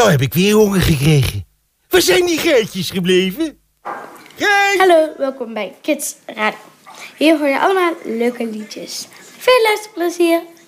Nou heb ik weer honger gekregen. Waar zijn die geitjes gebleven? Geit! Hallo, welkom bij Kids Radio. Hier hoor je allemaal leuke liedjes. Veel luisterplezier.